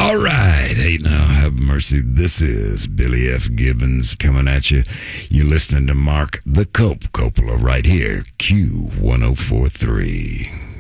All right. Hey, now, have mercy. This is Billy F. Gibbons coming at you. You're listening to Mark the Cope Coppola right here, Q1043.